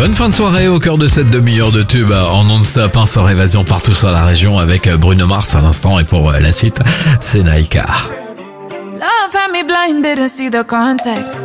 Bonne fin de soirée au cœur de cette demi-heure de tube en non-stop, sans évasion partout sur la région avec Bruno Mars à l'instant et pour la suite, c'est Naika. Love had me blind, didn't see the context.